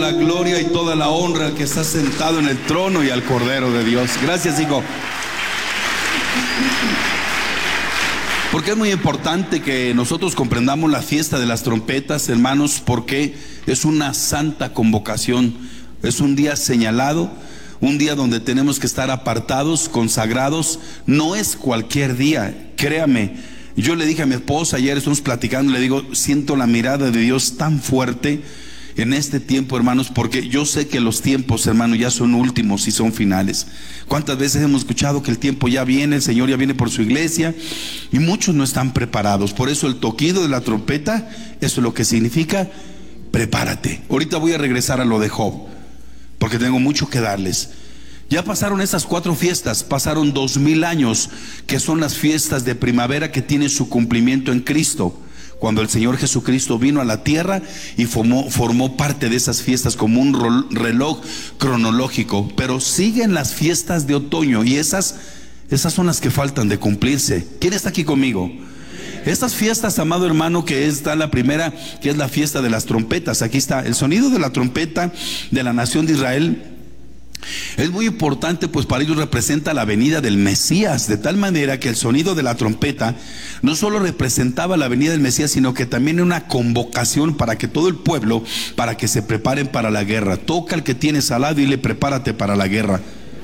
la gloria y toda la honra al que está sentado en el trono y al Cordero de Dios. Gracias, hijo. Porque es muy importante que nosotros comprendamos la fiesta de las trompetas, hermanos, porque es una santa convocación. Es un día señalado, un día donde tenemos que estar apartados, consagrados. No es cualquier día, créame. Yo le dije a mi esposa ayer, estamos platicando, le digo, siento la mirada de Dios tan fuerte en este tiempo, hermanos, porque yo sé que los tiempos, hermanos, ya son últimos y son finales. ¿Cuántas veces hemos escuchado que el tiempo ya viene, el Señor ya viene por su iglesia? Y muchos no están preparados. Por eso el toquido de la trompeta, eso es lo que significa, prepárate. Ahorita voy a regresar a lo de Job, porque tengo mucho que darles. Ya pasaron esas 4 fiestas, pasaron 2000 años, que son las fiestas de primavera que tienen su cumplimiento en Cristo. Cuando el Señor Jesucristo vino a la tierra y formó parte de esas fiestas como un reloj cronológico. Pero siguen las fiestas de otoño y esas son las que faltan de cumplirse. ¿Quién está aquí conmigo? Estas fiestas, amado hermano, que está la primera, que es la fiesta de las trompetas. Aquí está el sonido de la trompeta de la nación de Israel. Es muy importante, pues para ellos representa la venida del Mesías, de tal manera que el sonido de la trompeta no solo representaba la venida del Mesías, sino que también era una convocación para que todo el pueblo, para que se preparen para la guerra. Toca al que tienes al lado y dile, prepárate para la guerra.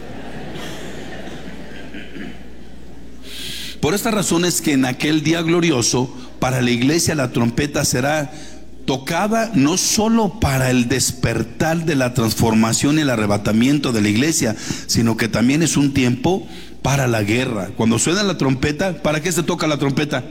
Por esta razón es que en aquel día glorioso, para la iglesia la trompeta será tocada no solo para el despertar de la transformación y el arrebatamiento de la iglesia, sino que también es un tiempo para la guerra. Cuando suena la trompeta, ¿para qué se toca la trompeta?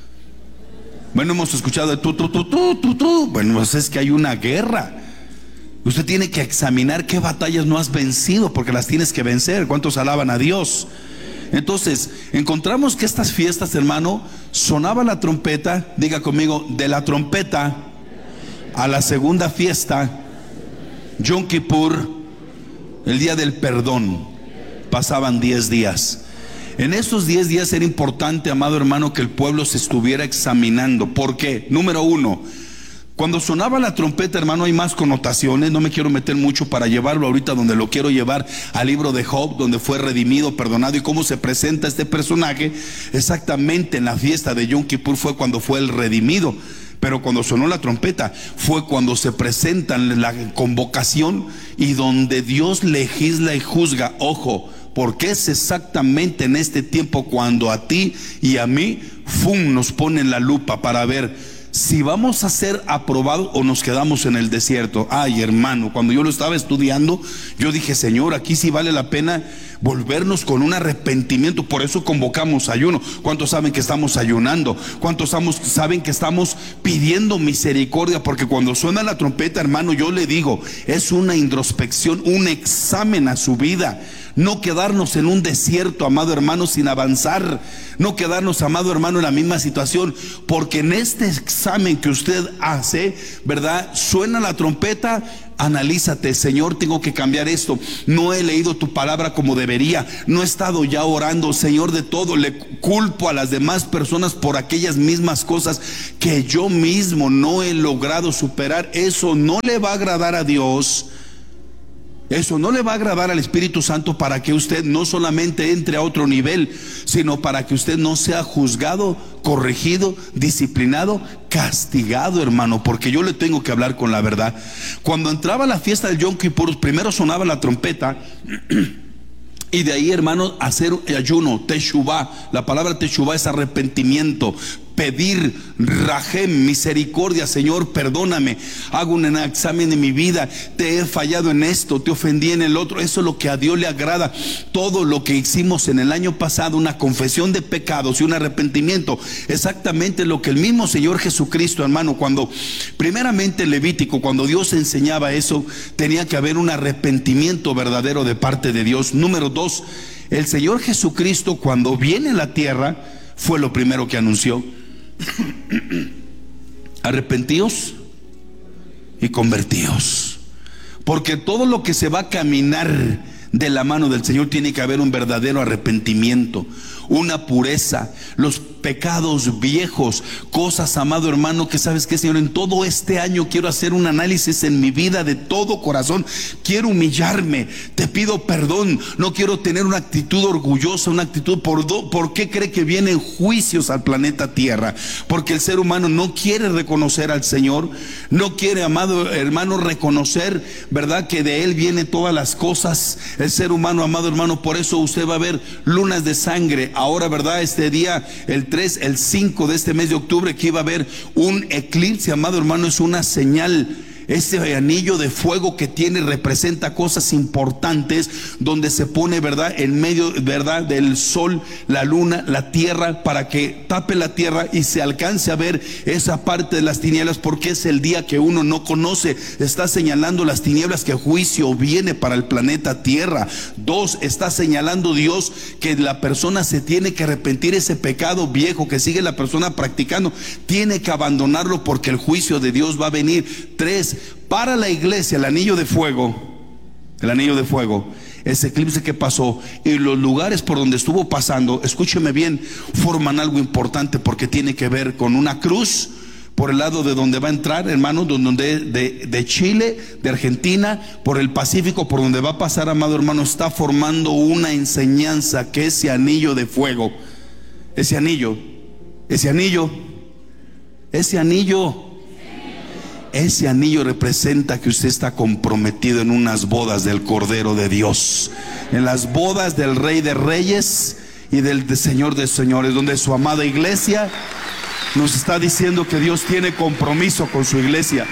Bueno, hemos escuchado de tu. Bueno, pues es que hay una guerra. Usted tiene que examinar qué batallas no has vencido, porque las tienes que vencer. ¿Cuántos alaban a Dios? Entonces, encontramos que estas fiestas, hermano, sonaba la trompeta, diga conmigo, de la trompeta a la segunda fiesta, Yom Kippur, el día del perdón, pasaban 10 días. En estos 10 días era importante, amado hermano, que el pueblo se estuviera examinando. ¿Por qué? Número 1, cuando sonaba la trompeta, hermano, hay más connotaciones. No me quiero meter mucho para llevarlo ahorita donde lo quiero llevar, al libro de Job, donde fue redimido, perdonado, y cómo se presenta este personaje. Exactamente en la fiesta de Yom Kippur fue cuando fue el redimido. Pero cuando sonó la trompeta fue cuando se presenta la convocación y donde Dios legisla y juzga. Ojo, porque es exactamente en este tiempo cuando a ti y a mí nos ponen la lupa para ver si vamos a ser aprobados o nos quedamos en el desierto. Ay, hermano, cuando yo lo estaba estudiando, yo dije, Señor, aquí sí vale la pena volvernos con un arrepentimiento. Por eso convocamos ayuno. ¿Cuántos saben que estamos ayunando? ¿Cuántos saben que estamos pidiendo misericordia? Porque cuando suena la trompeta, hermano, yo le digo, es una introspección, un examen a su vida. No quedarnos en un desierto, amado hermano, sin avanzar. No quedarnos, amado hermano, en la misma situación. Porque en este examen que usted hace, ¿verdad? Suena la trompeta, analízate. Señor, tengo que cambiar esto. No he leído tu palabra como debería. No he estado ya orando, Señor, de todo. Le culpo a las demás personas por aquellas mismas cosas que yo mismo no he logrado superar. Eso no le va a agradar a Dios. Eso no le va a agradar al Espíritu Santo, para que usted no solamente entre a otro nivel, sino para que usted no sea juzgado, corregido, disciplinado, castigado, hermano. Porque yo le tengo que hablar con la verdad. Cuando entraba la fiesta del Yom Kippur, primero sonaba la trompeta y de ahí, hermano, hacer ayuno, teshuvá. La palabra teshuvá es arrepentimiento, pedir rajem, misericordia. Señor, perdóname, hago un examen de mi vida, te he fallado en esto, te ofendí en el otro. Eso es lo que a Dios le agrada. Todo lo que hicimos en el año pasado, una confesión de pecados y un arrepentimiento, exactamente lo que el mismo Señor Jesucristo, hermano, cuando primeramente Levítico, cuando Dios enseñaba eso, tenía que haber un arrepentimiento verdadero de parte de Dios. Número 2, el Señor Jesucristo, cuando viene a la tierra, fue lo primero que anunció: arrepentíos y convertíos. Porque todo lo que se va a caminar de la mano del Señor tiene que haber un verdadero arrepentimiento, una pureza. Los pecados viejos, cosas, amado hermano, que sabes que, Señor, en todo este año quiero hacer un análisis en mi vida de todo corazón. Quiero humillarme, te pido perdón, no quiero tener una actitud orgullosa, una actitud ¿por qué cree que vienen juicios al planeta Tierra? Porque el ser humano no quiere reconocer al Señor, no quiere, amado hermano, reconocer, ¿verdad?, que de Él vienen todas las cosas. El ser humano, amado hermano, por eso usted va a ver lunas de sangre ahora, ¿verdad? Este día, el 3, el 5 de este mes de octubre, que iba a haber un eclipse, amado hermano, es una señal. Ese anillo de fuego que tiene representa cosas importantes, donde se pone, ¿verdad?, en medio, ¿verdad?, del sol, la luna, la tierra, para que tape la tierra y se alcance a ver esa parte de las tinieblas, porque es el día que uno no conoce. Está señalando las tinieblas que juicio viene para el planeta Tierra. 2, está señalando Dios que la persona se tiene que arrepentir. Ese pecado viejo que sigue la persona practicando, tiene que abandonarlo, porque el juicio de Dios va a venir. 3, para la iglesia, el anillo de fuego, ese eclipse que pasó y los lugares por donde estuvo pasando, escúcheme bien, forman algo importante, porque tiene que ver con una cruz por el lado de donde va a entrar, hermano, de Chile, de Argentina, por el Pacífico, por donde va a pasar, amado hermano, está formando una enseñanza, que ese anillo de fuego, ese anillo representa que usted está comprometido en unas bodas del Cordero de Dios, en las bodas del Rey de Reyes y del Señor de Señores, donde su amada iglesia nos está diciendo que Dios tiene compromiso con su iglesia.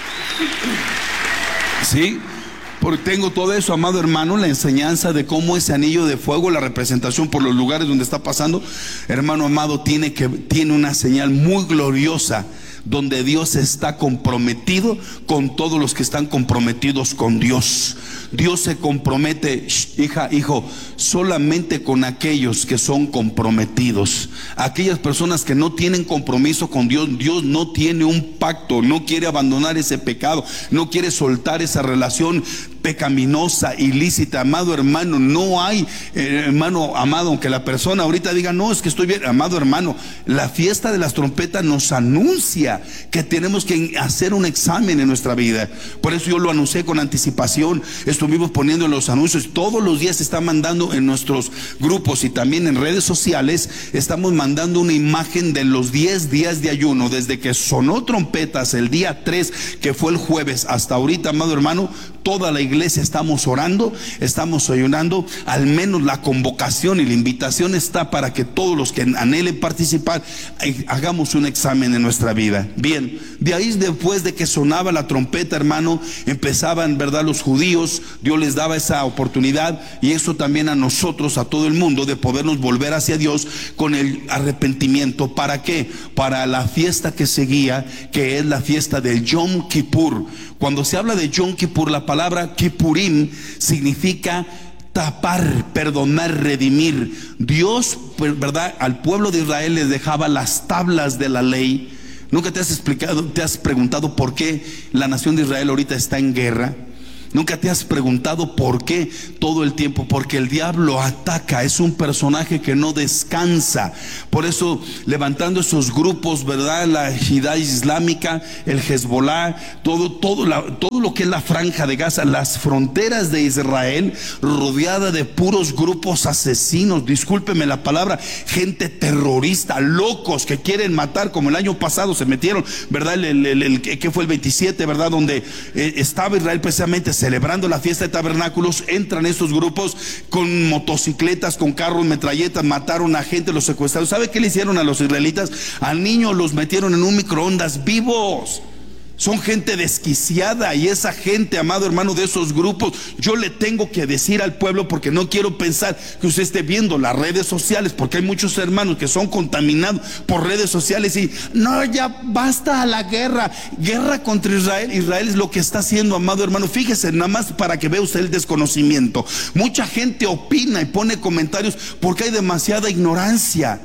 ¿Sí? Porque tengo todo eso, amado hermano, la enseñanza de cómo ese anillo de fuego, la representación por los lugares donde está pasando, hermano amado, tiene una señal muy gloriosa, donde Dios está comprometido con todos los que están comprometidos con Dios. Dios se compromete, hija, hijo, solamente con aquellos que son comprometidos. Aquellas personas que no tienen compromiso con Dios, Dios no tiene un pacto, no quiere abandonar ese pecado, no quiere soltar esa relación pecaminosa, ilícita. Amado hermano, no hay, hermano amado, aunque la persona ahorita diga, no, es que estoy bien, amado hermano, la fiesta de las trompetas nos anuncia que tenemos que hacer un examen en nuestra vida. Por eso yo lo anuncié con anticipación, estuvimos poniendo en los anuncios, todos los días se está mandando en nuestros grupos y también en redes sociales, estamos mandando una imagen de los 10 días de ayuno, desde que sonó trompetas el día 3, que fue el jueves, hasta ahorita, amado hermano. Toda la iglesia estamos orando, estamos ayunando. Al menos la convocación y la invitación está para que todos los que anhelen participar hagamos un examen en nuestra vida. Bien, de ahí, después de que sonaba la trompeta, hermano, empezaban, ¿verdad?, los judíos. Dios les daba esa oportunidad, y eso también a nosotros, a todo el mundo, de podernos volver hacia Dios con el arrepentimiento. ¿Para qué? Para la fiesta que seguía, que es la fiesta del Yom Kippur. Cuando se habla de Yom Kippur, la palabra Kippurim significa tapar, perdonar, redimir. Dios, ¿verdad?, al pueblo de Israel les dejaba las tablas de la ley. ¿Nunca te has preguntado por qué la nación de Israel ahorita está en guerra? ¿Nunca te has preguntado por qué todo el tiempo? Porque el diablo ataca, es un personaje que no descansa. Por eso, levantando esos grupos, ¿verdad?, la Jihad Islámica, el Hezbollah, todo lo que es la franja de Gaza, las fronteras de Israel, rodeada de puros grupos asesinos, discúlpeme la palabra, gente terrorista, locos que quieren matar, como el año pasado se metieron, ¿verdad?, que fue el 27, ¿verdad?, donde estaba Israel precisamente celebrando la fiesta de tabernáculos. Entran estos grupos con motocicletas, con carros, metralletas, mataron a gente, los secuestraron. ¿Sabe qué le hicieron a los israelitas? Al niño los metieron en un microondas vivos. Son gente desquiciada, y esa gente, amado hermano, de esos grupos, yo le tengo que decir al pueblo, porque no quiero pensar que usted esté viendo las redes sociales, porque hay muchos hermanos que son contaminados por redes sociales y no, ya basta la guerra contra Israel. Israel es lo que está haciendo, amado hermano. Fíjese, nada más para que vea usted el desconocimiento. Mucha gente opina y pone comentarios porque hay demasiada ignorancia.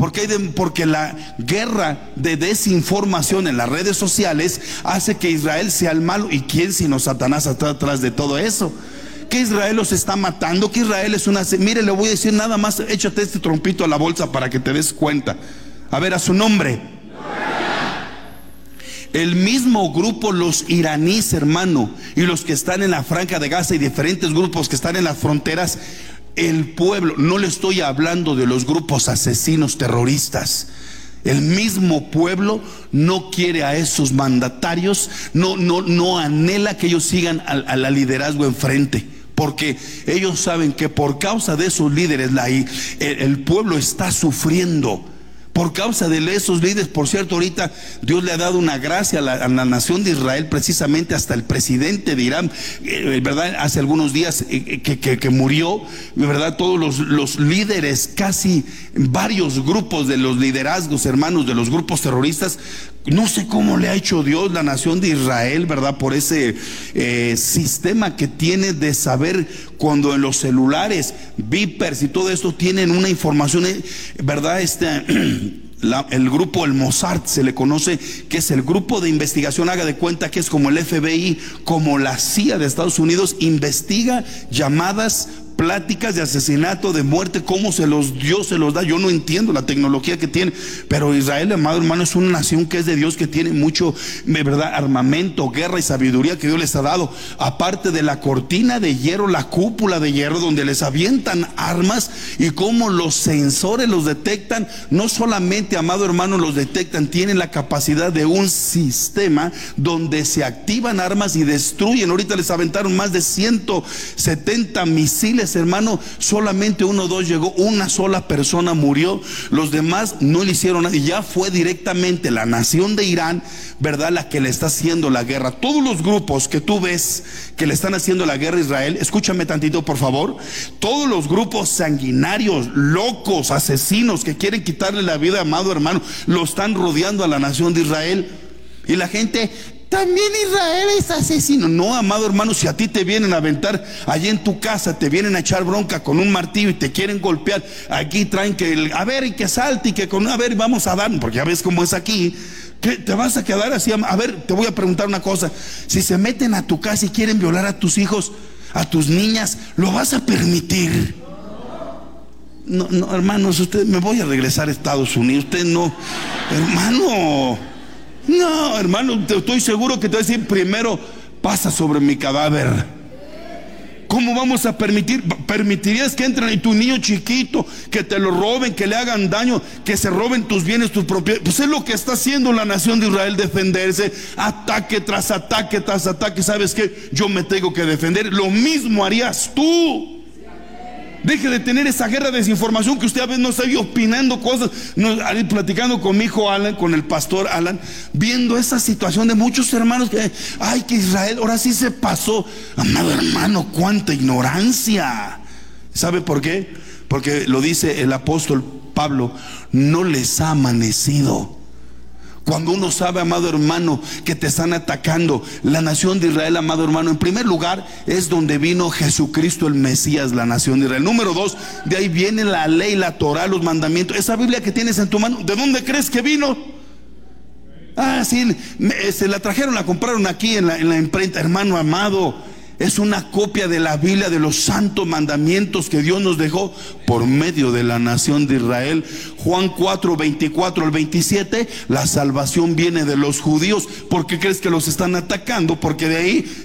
Porque la guerra de desinformación en las redes sociales hace que Israel sea el malo. ¿Y quién sino Satanás está atrás de todo eso? Que Israel los está matando, que Israel es una... Mire, le voy a decir nada más, échate este trompito a la bolsa para que te des cuenta. A ver, a su nombre. El mismo grupo, los iraníes, hermano, y los que están en la Franja de Gaza y diferentes grupos que están en las fronteras, el pueblo, no le estoy hablando de los grupos asesinos terroristas. El mismo pueblo no quiere a esos mandatarios, no anhela que ellos sigan al liderazgo enfrente, porque ellos saben que por causa de esos líderes el pueblo está sufriendo. Por causa de esos líderes, por cierto, ahorita Dios le ha dado una gracia a la nación de Israel, precisamente hasta el presidente de Irán, ¿verdad? Hace algunos días que murió, ¿verdad? Todos los líderes, casi varios grupos de los liderazgos, hermanos, de los grupos terroristas. No sé cómo le ha hecho Dios la nación de Israel, ¿verdad? Por ese sistema que tiene de saber cuando en los celulares, Vipers y todo esto tienen una información, ¿verdad? El grupo, el Mossad, se le conoce, que es el grupo de investigación, haga de cuenta que es como el FBI, como la CIA de Estados Unidos, investiga llamadas, pláticas de asesinato, de muerte, cómo Dios se los da. Yo no entiendo la tecnología que tiene, pero Israel, amado hermano, es una nación que es de Dios, que tiene mucho, ¿verdad?, armamento, guerra y sabiduría que Dios les ha dado, aparte de la cortina de hierro, la cúpula de hierro donde les avientan armas, y cómo los sensores los detectan. No solamente, amado hermano, los detectan, tienen la capacidad de un sistema donde se activan armas y destruyen. Ahorita les aventaron más de 170 misiles, hermano, solamente 1 o 2 llegó, una sola persona murió, los demás no le hicieron nada, y ya fue directamente la nación de Irán, ¿verdad?, la que le está haciendo la guerra. Todos los grupos que tú ves que le están haciendo la guerra a Israel, escúchame tantito por favor, todos los grupos sanguinarios, locos, asesinos que quieren quitarle la vida, amado hermano, lo están rodeando a la nación de Israel. Y la gente: también Israel es asesino. No, amado hermano, si a ti te vienen a aventar allí en tu casa, te vienen a echar bronca con un martillo y te quieren golpear, aquí traen a ver, y que salte, y que a ver, vamos a dar, porque ya ves cómo es aquí. ¿Qué, te vas a quedar así? A ver, te voy a preguntar una cosa: si se meten a tu casa y quieren violar a tus hijos, a tus niñas, ¿lo vas a permitir? No, no, hermanos, me voy a regresar a Estados Unidos. Usted no, hermano. No, hermano, estoy seguro que te voy a decir: primero pasa sobre mi cadáver. ¿Cómo vamos a permitir? ¿Permitirías que entren y tu niño chiquito, que te lo roben, que le hagan daño, que se roben tus bienes, tus propiedades? Pues es lo que está haciendo la nación de Israel, defenderse, ataque tras ataque tras ataque. ¿Sabes qué? Yo me tengo que defender. Lo mismo harías tú. Deje de tener esa guerra de desinformación que usted a veces no está ahí opinando cosas. Platicando con mi hijo Alan, con el pastor Alan, viendo esa situación de muchos hermanos que Israel ahora sí se pasó. Amado hermano, cuánta ignorancia. ¿Sabe por qué? Porque lo dice el apóstol Pablo: no les ha amanecido. Cuando uno sabe, amado hermano, que te están atacando, la nación de Israel, amado hermano, en primer lugar es donde vino Jesucristo el Mesías, la nación de Israel. Número 2, de ahí viene la ley, la Torah, los mandamientos. Esa Biblia que tienes en tu mano, ¿de dónde crees que vino? Sí, la trajeron, la compraron aquí en la imprenta. Hermano amado, es una copia de la Biblia, de los santos mandamientos que Dios nos dejó por medio de la nación de Israel. Juan 4, 24 al 27, la salvación viene de los judíos. ¿Por qué crees que los están atacando? Porque de ahí